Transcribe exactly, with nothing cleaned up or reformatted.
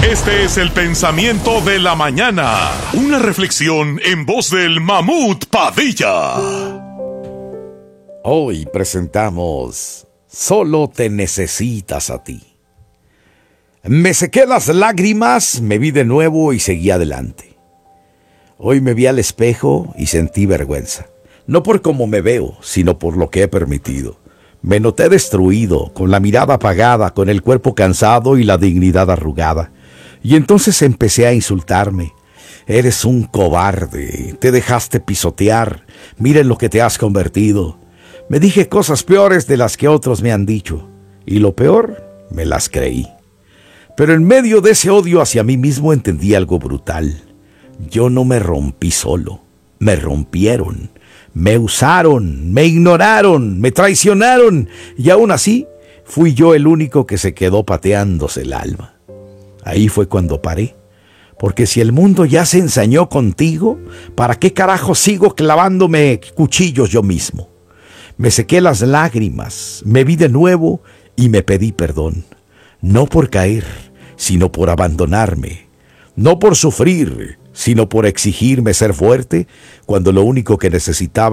Este es el pensamiento de la mañana. Una reflexión en voz del Mamut Padilla. Hoy presentamos Solo te necesitas a ti. Me sequé las lágrimas, me vi de nuevo y seguí adelante. Hoy me vi al espejo y sentí vergüenza. No por cómo me veo, sino por lo que he permitido. Me noté destruido, con la mirada apagada, con el cuerpo cansado y la dignidad arrugada. Y entonces empecé a insultarme. Eres un cobarde, te dejaste pisotear, mira en lo que te has convertido. Me dije cosas peores de las que otros me han dicho. Y lo peor, me las creí. Pero en medio de ese odio hacia mí mismo entendí algo brutal. Yo no me rompí solo, me rompieron. Me usaron, me ignoraron, me traicionaron y aún así fui yo el único que se quedó pateándose el alma. Ahí fue cuando paré, porque si el mundo ya se ensañó contigo, ¿para qué carajo sigo clavándome cuchillos yo mismo? Me sequé las lágrimas, me vi de nuevo y me pedí perdón, no por caer, sino por abandonarme, no por sufrir, sino por exigirme ser fuerte cuando lo único que necesitaba